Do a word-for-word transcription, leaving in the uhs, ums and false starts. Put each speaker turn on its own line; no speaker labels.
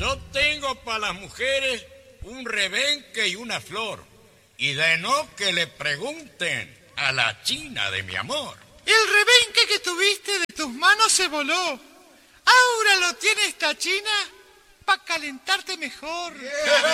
Yo tengo para las mujeres un rebenque y una flor. Y de no que le pregunten a la china de mi amor.
El rebenque que tuviste de tus manos se voló. Ahora lo tiene esta china para calentarte mejor. Yeah.